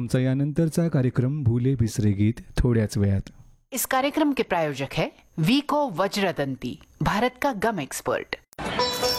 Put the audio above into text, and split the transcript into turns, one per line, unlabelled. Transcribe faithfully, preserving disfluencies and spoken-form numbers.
आमचा यानंतरचा कार्यक्रम भूले बिसरे गीत थोड्याच वेळात.
इस कार्यक्रम के प्रायोजक है वीको वज्रदंती, भारत का गम एक्सपर्ट.